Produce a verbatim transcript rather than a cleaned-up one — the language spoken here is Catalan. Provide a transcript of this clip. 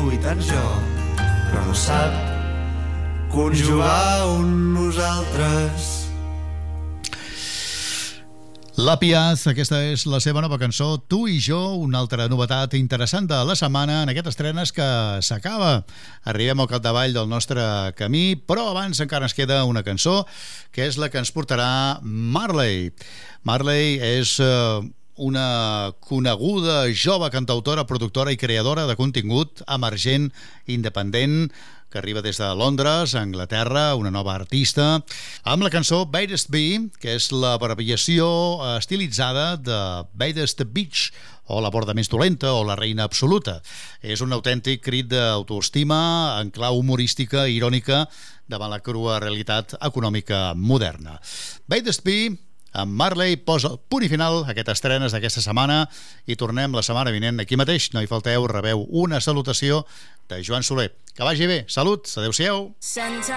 i tant jo, però no sap conjugar un nosaltres. La Piaz, aquesta és la seva nova cançó, Tu i jo, una altra novetat interessant de la setmana en aquest estrenes que s'acaba. Arribem al capdavall del nostre camí, però abans encara ens queda una cançó, que és la que ens portarà Marley. Marley és eh, una coneguda jove cantautora, productora i creadora de contingut emergent, independent, que arriba des de Londres, a Anglaterra, una nova artista, amb la cançó Baddest Bee, que és l'abreviació estilitzada de Baddest Bitch, o la borda més dolenta, o la reina absoluta. És un autèntic crit d'autoestima en clau humorística i irònica davant la crua realitat econòmica moderna. Baddest Bee, amb Marley, posa el punt i final a aquestes estrenes d'aquesta setmana i tornem la setmana vinent aquí mateix. No hi falteu, rebeu una salutació de Joan Soler. Que vagi bé, salut, adeu-siau.